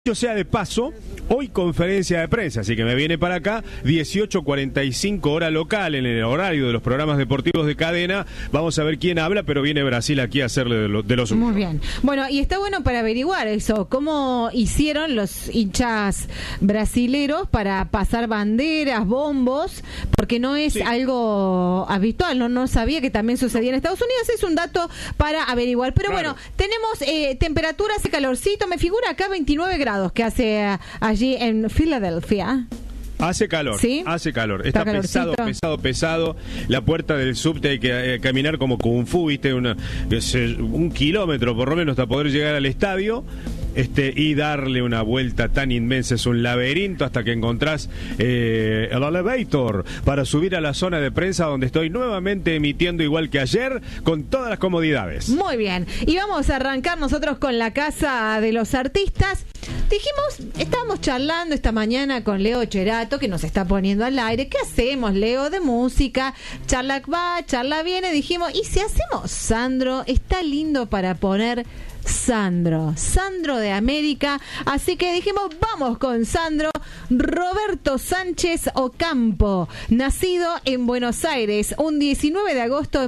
Dicho sea de paso, hoy conferencia de prensa, así que me viene para acá, 18:45 hora local, en el horario de los programas deportivos de cadena. Vamos a ver quién habla, pero viene Brasil aquí a hacerle de lo suyo. Muy bien. Bueno, y está bueno para averiguar eso, cómo hicieron los hinchas brasileros para pasar banderas, bombos, porque no es algo habitual, no sabía que también sucedía en Estados Unidos, es un dato para averiguar. Pero claro, bueno, tenemos temperaturas y calorcito, me figura acá 29 grados que hace allí en Filadelfia. Hace calor, ¿sí? Hace calor. Está pesado. La puerta del subte hay que caminar como Kung Fu, ¿viste? Un kilómetro por lo menos hasta poder llegar al estadio. Y darle una vuelta tan inmensa, es un laberinto hasta que encontrás el elevator para subir a la zona de prensa donde estoy nuevamente emitiendo igual que ayer con todas las comodidades. Muy bien, y vamos a arrancar nosotros con la Casa de los Artistas. Estábamos charlando esta mañana con Leo Cherato, que nos está poniendo al aire. ¿Qué hacemos, Leo, de música? Charla va, charla viene. Dijimos, ¿y si hacemos Sandro? Está lindo para poner Sandro de América, así que dijimos vamos con Sandro. Roberto Sánchez Ocampo, nacido en Buenos Aires un 19 de agosto de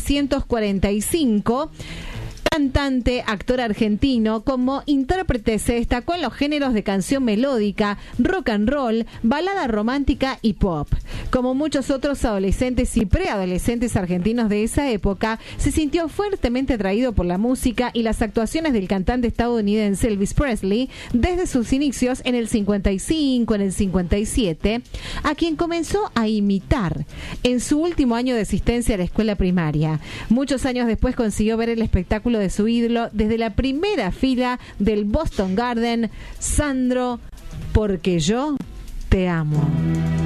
1945, cantante, actor argentino. Como intérprete se destacó en los géneros de canción melódica, rock and roll, balada romántica y pop. Como muchos otros adolescentes y preadolescentes argentinos de esa época, se sintió fuertemente atraído por la música y las actuaciones del cantante estadounidense Elvis Presley desde sus inicios en el 55, en el 57, a quien comenzó a imitar en su último año de asistencia a la escuela primaria. Muchos años después consiguió ver el espectáculo de su ídolo desde la primera fila del Boston Garden. Sandro, porque yo te amo.